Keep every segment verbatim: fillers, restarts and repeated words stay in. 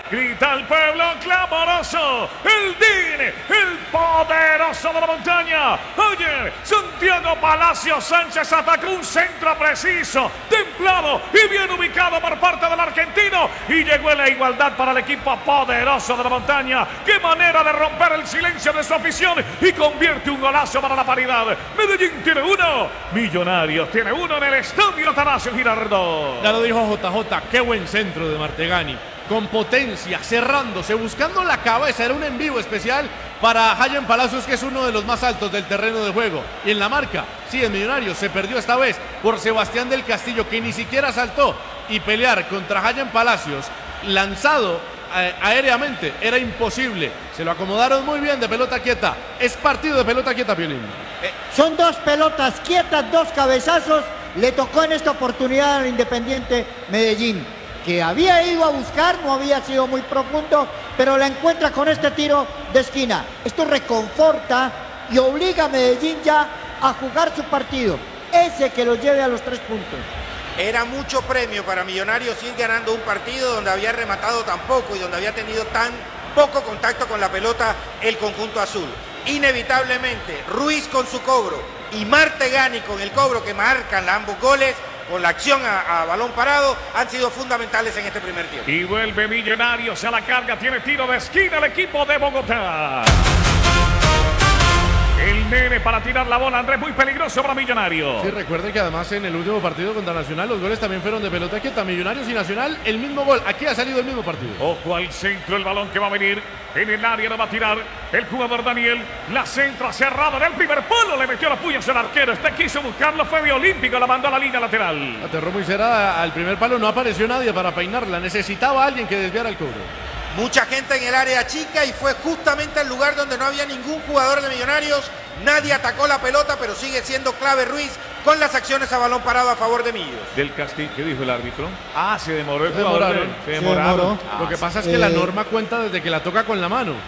Grita el pueblo clamoroso. El D I N, el poderoso de la montaña. Ayer, Santiago Palacio Sánchez atacó un centro preciso, templado y bien ubicado por parte del argentino. Y llegó en la igualdad para el equipo poderoso de la montaña. Qué manera de romper el silencio de su afición y convierte un golazo para la paridad. Medellín tiene uno, Millonarios tiene uno en el estadio Atanasio Girardot. Ya lo dijo J J, qué buen centro de Martegani. Con potencia, cerrándose, buscando la cabeza. Era un en vivo especial para Hayan Palacios, que es uno de los más altos del terreno de juego. Y en la marca, sí, en Millonarios, se perdió esta vez por Sebastián del Castillo, que ni siquiera saltó. Y pelear contra Hayan Palacios, lanzado eh, aéreamente, era imposible. Se lo acomodaron muy bien de pelota quieta. Es partido de pelota quieta, Piolín. Eh, son dos pelotas quietas, dos cabezazos. Le tocó en esta oportunidad al Independiente Medellín, que había ido a buscar, no había sido muy profundo, pero la encuentra con este tiro de esquina. Esto reconforta y obliga a Medellín ya a jugar su partido, ese que lo lleve a los tres puntos. Era mucho premio para Millonarios ir ganando un partido donde había rematado tan poco y donde había tenido tan poco contacto con la pelota el conjunto azul. Inevitablemente, Ruiz con su cobro y Martegani con el cobro que marcan ambos goles, con la acción a, a balón parado, han sido fundamentales en este primer tiempo. Y vuelve Millonarios a la carga, tiene tiro de esquina el equipo de Bogotá. El nene para tirar la bola, Andrés, muy peligroso para Millonarios. Sí, recuerden que además en el último partido contra Nacional los goles también fueron de pelota quieta. Millonarios y Nacional, el mismo gol. Aquí ha salido el mismo partido. Ojo al centro, el balón que va a venir. En el área lo va a tirar el jugador Daniel. La centra cerrada en el primer palo. Le metió los puños al arquero. Este quiso buscarlo, fue de Olímpico. La mandó a la línea lateral. Aterró muy cerrada al primer palo. No apareció nadie para peinarla. Necesitaba a alguien que desviara el cobro. Mucha gente en el área chica y fue justamente el lugar donde no había ningún jugador de Millonarios. Nadie atacó la pelota, pero sigue siendo clave Ruiz con las acciones a balón parado a favor de Millos. Del Castillo, ¿qué dijo el árbitro? Ah, se demoró el Se jugador. demoraron. Se demoraron. Ah, Lo que pasa es que eh, la norma cuenta desde que la toca con la mano.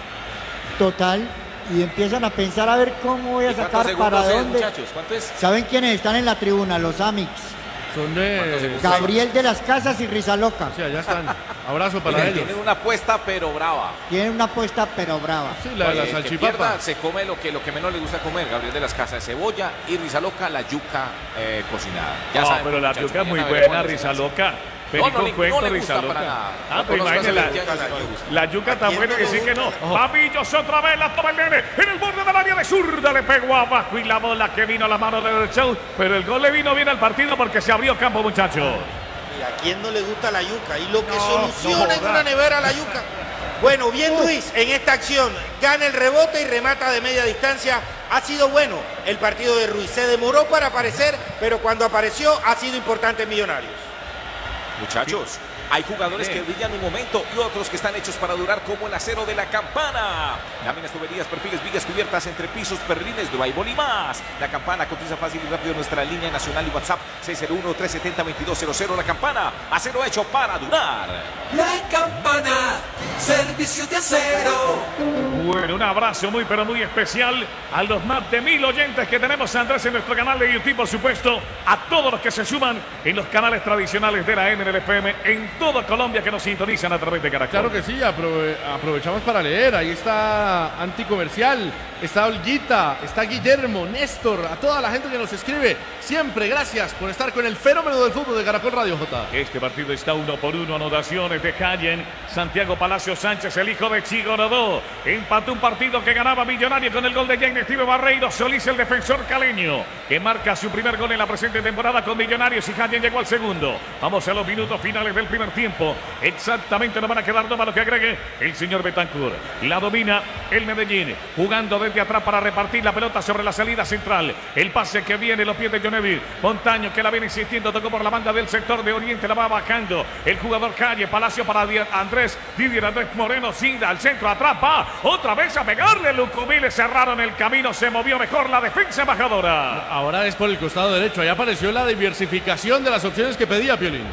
Total, y empiezan a pensar a ver cómo voy a sacar para es, dónde. muchachos? ¿Cuánto es? ¿Saben quiénes están en la tribuna? Los Amics. Son de... Gabriel de las Casas y Rizaloca. Sí, allá están. Abrazo para Miren, ellos. tienen una apuesta pero brava. Tienen una apuesta pero brava. Sí, la de la El que salchipapa. pierda se come lo que, lo que menos le gusta comer. Gabriel de las Casas, cebolla y Rizaloca, la yuca eh, cocinada. Ya No, saben, pero la muchachos, yuca es muy mañana buena, veremos las Rizaloca. No, no, Perico le- cuento, no le gusta Rizaloca. para nada. Ah, No pero conozco a imagínate, la, Sebastián, no le gusta. la yuca tan ¿A buena quién que no sí le que no. gusta? Papillos otra vez, la toma el nene en el borde del área de zurda, le pegó abajo y la bola que vino a la mano del show, pero el gol le vino bien al partido porque se abrió campo, muchachos. ¿Y a quién no le gusta la yuca? Y lo que No, soluciona no en joda. una nevera la yuca. Bueno, bien Ruiz en esta acción, gana el rebote y remata de media distancia. Ha sido bueno el partido de Ruiz. Se demoró para aparecer, pero cuando apareció ha sido importante en Millonarios. Muchachos, hay jugadores que brillan un momento y otros que están hechos para durar, como el acero de la Campana. Láminas, tuberías, perfiles, vigas cubiertas, entre pisos, perlines, drywall y más. La Campana cotiza fácil y rápido en nuestra línea nacional y WhatsApp seis cero uno, tres siete cero, dos dos cero cero. La Campana, acero hecho para durar. La Campana, servicio de acero. Bueno, un abrazo muy pero muy especial a los más de mil oyentes que tenemos, Andrés, en nuestro canal de YouTube, por supuesto, a todos los que se suman en los canales tradicionales de la N L F M en toda Colombia que nos sintonizan a través de Caracol. Claro que sí, aprove- aprovechamos para leer. Ahí está Anticomercial, está Olguita, está Guillermo, Néstor, a toda la gente que nos escribe. Siempre gracias por estar con el fenómeno del fútbol de Caracol Radio, J. Este partido está uno por uno, anotaciones de Cayen, Santiago Palacio Sánchez, el hijo de Chigorodó, empató un partido que ganaba Millonario con el gol de Jaime Steve Barreiro Solís, el defensor caleño, que marca su primer gol en la presente temporada con Millonarios, y Cayen llegó al segundo. Vamos a los minutos finales del primer tiempo, exactamente no van a quedar dos más lo que agregue el señor Betancur. La domina el Medellín, jugando desde atrás para repartir la pelota sobre la salida central, el pase que viene, los pies de Joneville, Montaño que la viene insistiendo, tocó por la banda del sector de Oriente, la va bajando el jugador Calle, Palacio para Andrés, Didier Andrés Moreno, Sinda al centro, atrapa, otra vez a pegarle, Lucumile cerraron el camino, se movió mejor la defensa embajadora. Ahora es por el costado derecho, ahí apareció la diversificación de las opciones que pedía Piolín.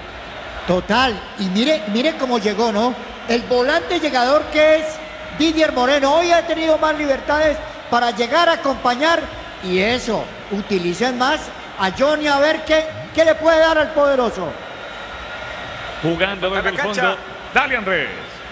Total, y mire, mire cómo llegó, ¿no? El volante llegador que es Didier Moreno, hoy ha tenido más libertades para llegar a acompañar, y eso, utilicen más a Johnny a ver qué, qué le puede dar al poderoso. Jugando desde el fondo, dale Andrés.